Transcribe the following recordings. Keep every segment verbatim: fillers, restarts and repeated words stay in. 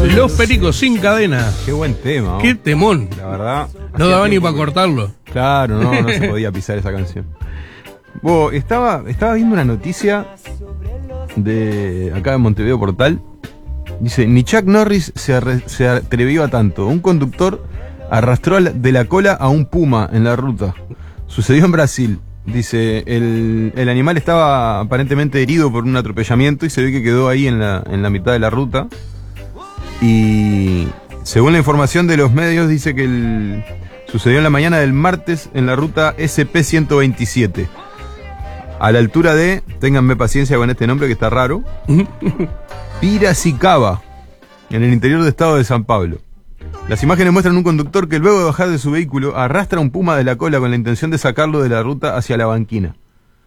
Los Pericos sin cadena. Qué buen tema, ¿no? Qué temón. La verdad. No daba ni para cortarlo. Claro, no, no se podía pisar esa canción. Vos, estaba, estaba viendo una noticia de acá de Montevideo Portal. Dice, ni Chuck Norris se, arre, se atrevió a tanto. Un conductor arrastró de la cola a un puma en la ruta. Sucedió en Brasil. Dice, el, el animal estaba aparentemente herido por un atropellamiento y se ve que quedó ahí en la, en la mitad de la ruta. Y según la información de los medios, dice que el, sucedió en la mañana del martes en la ruta S P ciento veintisiete. A la altura de, ténganme paciencia con este nombre que está raro, Piracicaba, en el interior del estado de San Pablo. Las imágenes muestran un conductor que luego de bajar de su vehículo arrastra un puma de la cola con la intención de sacarlo de la ruta hacia la banquina.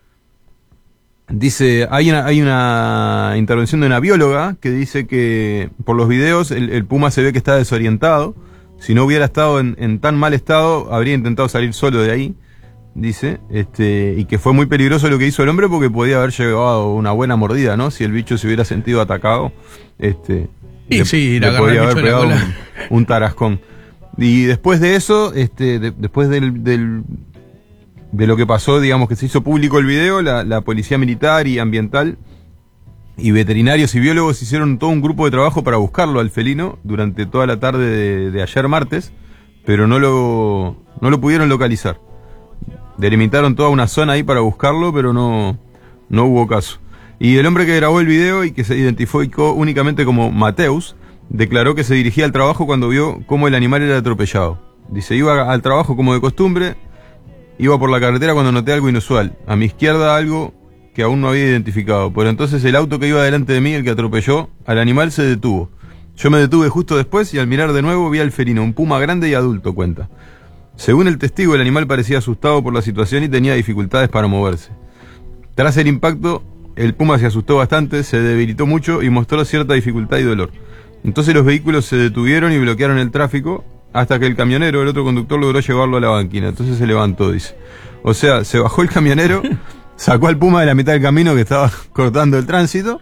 Dice, hay una, hay una intervención de una bióloga que dice que por los videos el, el puma se ve que está desorientado. Si no hubiera estado en, en tan mal estado, habría intentado salir solo de ahí, dice, este, y que fue muy peligroso lo que hizo el hombre porque podía haber llevado una buena mordida, ¿no? Si el bicho se hubiera sentido atacado, este... Y le, sí, le podía haber pegado un, un tarascón. Y después de eso, este, de, después del, del, de lo que pasó, digamos que se hizo público el video, la, la policía militar y ambiental y veterinarios y biólogos hicieron todo un grupo de trabajo para buscarlo al felino durante toda la tarde de, de ayer martes, pero no lo, no lo pudieron localizar. Delimitaron toda una zona ahí para buscarlo, pero no, no hubo caso. Y el hombre que grabó el video y que se identificó únicamente como Mateus, declaró que se dirigía al trabajo cuando vio cómo el animal era atropellado. Dice, iba al trabajo como de costumbre, iba por la carretera cuando noté algo inusual. A mi izquierda algo que aún no había identificado. Por entonces el auto que iba delante de mí, el que atropelló al animal, se detuvo. Yo me detuve justo después y al mirar de nuevo vi al felino, un puma grande y adulto, cuenta. Según el testigo, el animal parecía asustado por la situación y tenía dificultades para moverse. Tras el impacto, el puma se asustó bastante, se debilitó mucho y mostró cierta dificultad y dolor. Entonces los vehículos se detuvieron y bloquearon el tráfico hasta que el camionero, el otro conductor, logró llevarlo a la banquina. Entonces se levantó, dice. O sea, se bajó el camionero, sacó al puma de la mitad del camino que estaba cortando el tránsito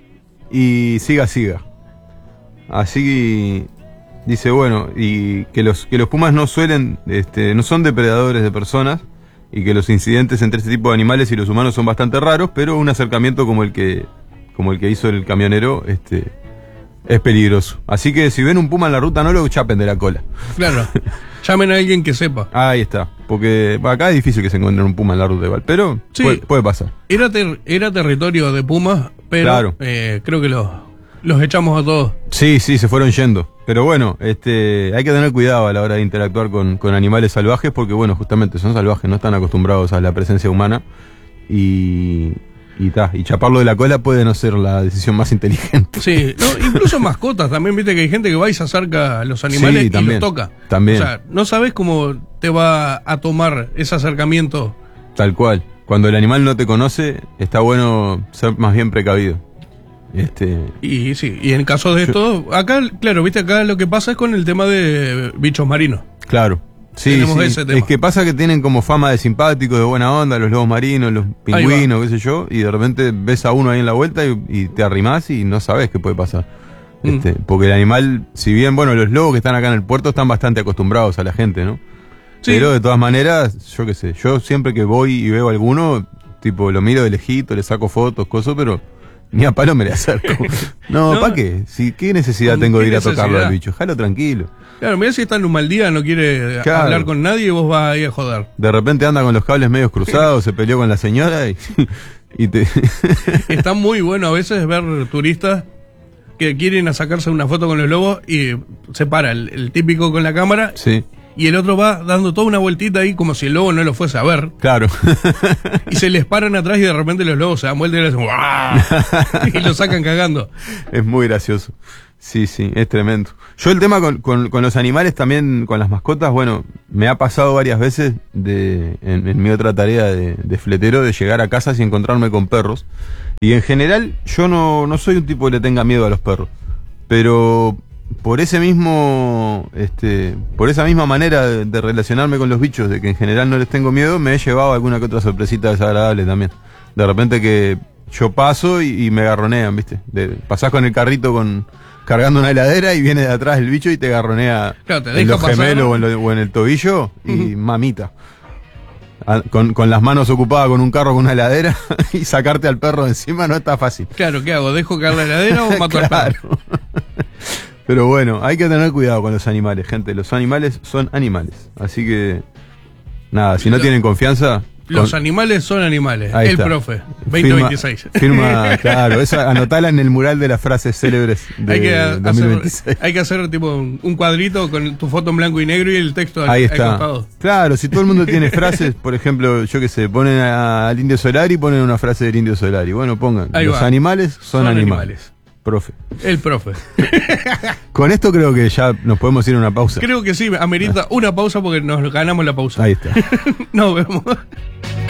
y siga, siga. Así dice, bueno, y que los, que los pumas no suelen, este, no son depredadores de personas, y que los incidentes entre este tipo de animales y los humanos son bastante raros, pero un acercamiento como el que como el que hizo el camionero este es peligroso. Así que si ven un puma en la ruta, no lo chapen de la cola. Claro, llamen a alguien que sepa. Ahí está, porque acá es difícil que se encuentre un puma en la ruta igual, pero sí, puede, puede pasar. Era, ter, era territorio de pumas, pero claro. eh, creo que los, los echamos a todos. Sí, sí, se fueron yendo. Pero bueno, este, hay que tener cuidado a la hora de interactuar con, con animales salvajes porque, bueno, justamente son salvajes, no están acostumbrados a la presencia humana y, y, ta, y chaparlo de la cola puede no ser la decisión más inteligente. Sí, no, incluso mascotas también, viste que hay gente que va y se acerca a los animales sí, también, y los toca. También. O sea, no sabes cómo te va a tomar ese acercamiento. Tal cual. Cuando el animal no te conoce, está bueno ser más bien precavido. Este... Y sí, y en caso de esto, acá, claro, viste, acá lo que pasa es con el tema de bichos marinos. Claro, sí, sí. Ese tema. Es que pasa que tienen como fama de simpáticos, de buena onda, los lobos marinos, los pingüinos, qué sé yo, y de repente ves a uno ahí en la vuelta y, y te arrimás y no sabes qué puede pasar. Mm. Este, porque el animal, si bien, bueno, los lobos que están acá en el puerto están bastante acostumbrados a la gente, ¿no? Sí. Pero de todas maneras, yo qué sé, yo siempre que voy y veo a alguno, tipo, lo miro de lejito, le saco fotos, cosas, pero... Ni a palo me le acerco. No, no ¿para qué? Si, ¿qué necesidad tengo de ir a tocarlo al bicho? Jalo tranquilo. Claro, mirá si está en un mal día, no quiere claro. hablar con nadie y vos vas ahí a joder. De repente anda con los cables medios cruzados, se peleó con la señora y, y te... Está muy bueno a veces ver turistas que quieren a sacarse una foto con los lobos y se para el, el típico con la cámara. Sí. Y el otro va dando toda una vueltita ahí como si el lobo no lo fuese a ver. Claro. Y se les paran atrás y de repente los lobos se dan vuelta y le hacen ¡guau! Y lo sacan cagando. Es muy gracioso. Sí, sí, es tremendo. Yo el tema con, con, con los animales también, con las mascotas, bueno, me ha pasado varias veces de en, en mi otra tarea de, de fletero, de llegar a casas y encontrarme con perros. Y en general yo no, no soy un tipo que le tenga miedo a los perros. Pero... por ese mismo este por esa misma manera de, de relacionarme con los bichos, de que en general no les tengo miedo, me he llevado alguna que otra sorpresita desagradable también. De repente que yo paso y, y me garronean, ¿viste? De, pasás con el carrito con cargando una heladera y viene de atrás el bicho y te garronea Claro, te en deja los pasar. gemelos o en, lo- o en el tobillo y mamita. A- Con, con las manos ocupadas con un carro con una heladera y sacarte al perro de encima no está fácil. Claro, ¿qué hago? ¿Dejo caer la heladera o mato al perro? Claro. Pero bueno, hay que tener cuidado con los animales, gente. Los animales son animales. Así que, nada, si no Lo- tienen confianza... Los con- animales son animales. Ahí El está. profe, veinte veintiséis. Firma, firma, claro, esa, anotala en el mural de las frases célebres de hay, que dos mil hacer, veintiséis. hay que hacer tipo un, un cuadrito con tu foto en blanco y negro y el texto al, Ahí al está. costado. Claro, si todo el mundo tiene frases, por ejemplo, yo qué sé, ponen a- al Indio Solari y ponen una frase del Indio Solari. Bueno, pongan, Ahí los va. animales son, Son animales. animales. Profe. El profe. Con esto creo que ya nos podemos ir a una pausa. Creo que sí, amerita una pausa porque nos ganamos la pausa. Ahí está. Nos vemos.